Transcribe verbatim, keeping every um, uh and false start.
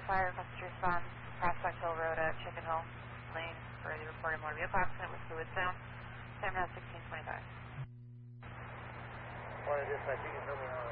fire, request response, Prospect Hill Road at Chicken Hill Lane for the reported motor vehicle accident with fluid sound. San Bernardino sixteen twenty-five. What is this? I think it's over.